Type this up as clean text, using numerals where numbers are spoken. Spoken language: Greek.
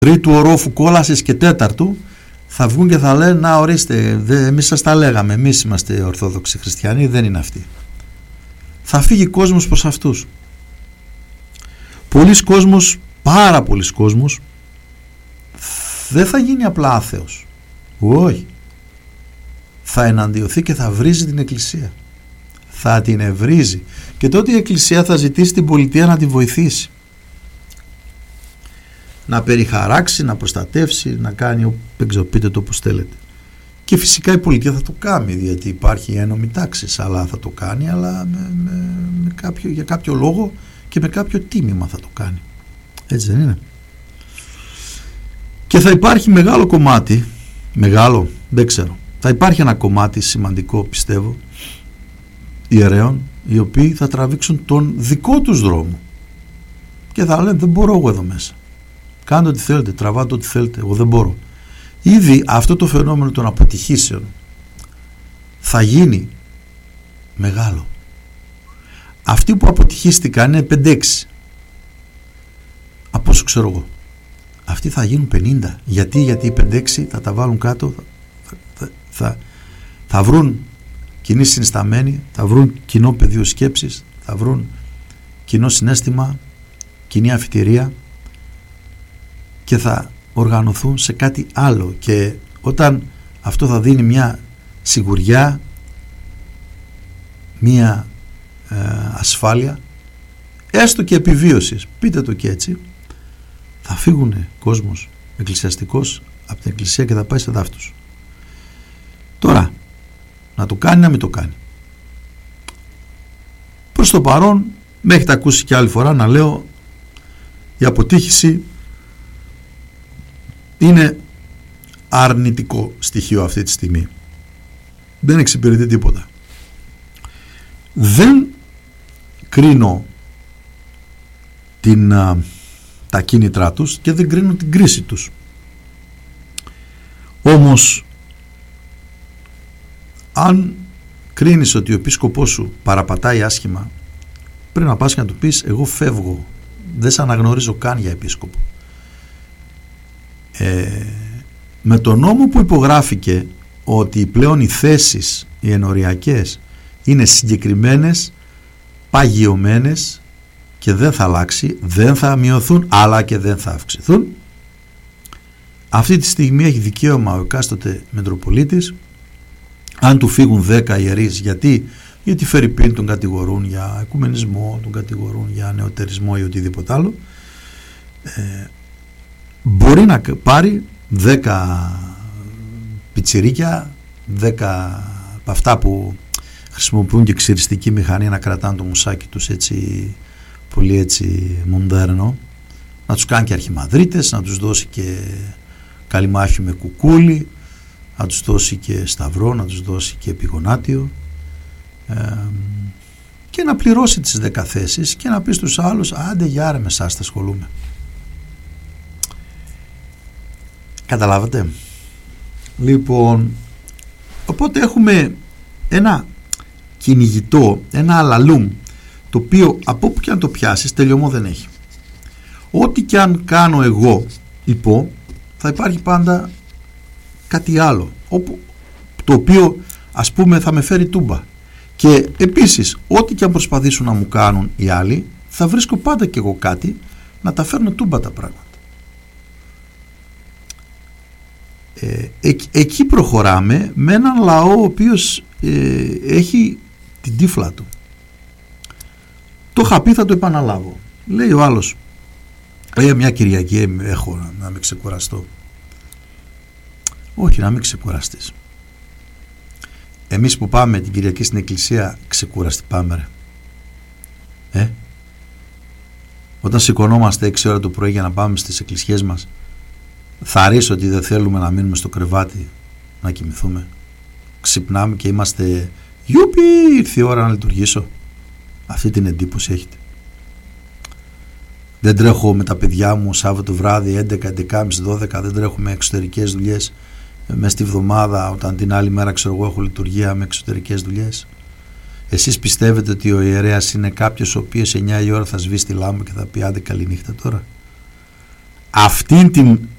τρίτου ορόφου κόλασης και τέταρτου, θα βγουν και θα λένε να ορίστε, εμείς σας τα λέγαμε, εμείς είμαστε ορθόδοξοι χριστιανοί, δεν είναι αυτοί. Θα φύγει κόσμος προς αυτούς. Πολλοί κόσμος, πάρα πολλοί κόσμος, δεν θα γίνει απλά άθεος. Όχι. Θα εναντιωθεί και θα βρίζει την Εκκλησία. Θα την ευρίζει. Και τότε η Εκκλησία θα ζητήσει την πολιτεία να τη βοηθήσει. Να περιχαράξει, να προστατεύσει, να κάνει, δεν ξέρω, πείτε το όπως θέλετε. Και φυσικά η πολιτεία θα το κάνει, γιατί υπάρχει ένομη τάξη, αλλά θα το κάνει, αλλά για κάποιο λόγο και με κάποιο τίμημα θα το κάνει. Έτσι δεν είναι? Και θα υπάρχει μεγάλο κομμάτι, μεγάλο, δεν ξέρω, θα υπάρχει ένα κομμάτι σημαντικό, πιστεύω, ιερέων, οι οποίοι θα τραβήξουν τον δικό τους δρόμο και θα λένε δεν μπορώ εγώ εδώ μέσα, κάντε ό,τι θέλετε, τραβάτε ό,τι θέλετε, εγώ δεν μπορώ. Ήδη αυτό το φαινόμενο των αποτυχήσεων θα γίνει μεγάλο. Αυτοί που αποτυχίστηκαν είναι 5-6, από όσο ξέρω εγώ. Αυτοί θα γίνουν 50. Γιατί οι 5-6 θα τα βάλουν κάτω, θα βρουν κοινή συνισταμένη, θα βρουν κοινό πεδίο σκέψης, θα βρουν κοινό συναίσθημα, κοινή αφιτηρία και θα οργανωθούν σε κάτι άλλο. Και όταν αυτό θα δίνει μια σιγουριά, μια ασφάλεια, έστω και επιβίωσης, πείτε το και έτσι, θα φύγουν κόσμος εκκλησιαστικός από την Εκκλησία και θα πάει σε δάφτους. Τώρα, να το κάνει, να μην το κάνει. Προς το παρόν, με έχετε ακούσει και άλλη φορά να λέω, η αποτύχηση είναι αρνητικό στοιχείο αυτή τη στιγμή. Δεν εξυπηρετεί τίποτα. Δεν κρίνω τα κίνητρά τους και δεν κρίνω την κρίση τους. Όμως αν κρίνεις ότι ο επίσκοπός σου παραπατάει άσχημα, πρέπει να πας και να του πεις εγώ φεύγω, δεν σε αναγνωρίζω καν για επίσκοπο. Με τον νόμο που υπογράφηκε ότι πλέον οι θέσεις οι ενοριακές είναι συγκεκριμένες, παγιωμένες και δεν θα αλλάξει, δεν θα μειωθούν αλλά και δεν θα αυξηθούν, αυτή τη στιγμή έχει δικαίωμα ο εκάστοτε Μητροπολίτης, αν του φύγουν 10 ιερείς, γιατί φερειπίν τον κατηγορούν για οικουμενισμό, τον κατηγορούν για νεωτερισμό ή οτιδήποτε άλλο, μπορεί να πάρει 10 πιτσιρίκια, 10 από αυτά που χρησιμοποιούν και ξυριστική μηχανή να κρατάνε το μουσάκι τους έτσι πολύ έτσι μοντέρνο, να τους κάνει και αρχιμανδρίτες, να τους δώσει και καλυμάχιο με κουκούλι, να τους δώσει και σταυρό, να τους δώσει και επιγονάτιο, και να πληρώσει τις 10 θέσεις και να πει στους άλλους άντε γεια ρε με εσάς θα ασχολούμαι. Καταλάβατε? Λοιπόν, οπότε έχουμε ένα κυνηγητό, ένα αλαλούμ, το οποίο από όπου και αν το πιάσεις τελειωμό δεν έχει. Ό,τι και αν κάνω εγώ θα υπάρχει πάντα κάτι άλλο, το οποίο ας πούμε θα με φέρει τούμπα. Και επίσης ό,τι και αν προσπαθήσουν να μου κάνουν οι άλλοι, θα βρίσκω πάντα και εγώ κάτι να τα φέρνω τούμπα τα πράγματα. Εκεί προχωράμε με έναν λαό ο οποίος έχει την τύφλα του. Το είχα πει, θα το επαναλάβω. Λέει ο άλλος, μια Κυριακή έχω να μην ξεκουραστώ. Όχι, να μην ξεκουραστείς. Εμείς που πάμε την Κυριακή στην εκκλησία, ξεκούραστοι πάμε ρε. Όταν σηκωνόμαστε 6 ώρα το πρωί για να πάμε στις εκκλησιές μας, θα αρέσει ότι δεν θέλουμε να μείνουμε στο κρεβάτι να κοιμηθούμε. Ξυπνάμε και είμαστε γιουπι, ήρθε η ώρα να λειτουργήσω. Αυτή την εντύπωση έχετε? Δεν τρέχω με τα παιδιά μου Σάββατο βράδυ 11, 11.30, 12, δεν τρέχουμε εξωτερικές δουλειές μέσα στη βδομάδα, όταν την άλλη μέρα ξέρω εγώ έχω λειτουργία με εξωτερικές δουλειές. Εσείς πιστεύετε ότι ο ιερέας είναι κάποιος ο οποίος 9 η ώρα θα σβήσει τη λάμπα και θα πει άντε καλή νύχτα τώρα? αυτήν την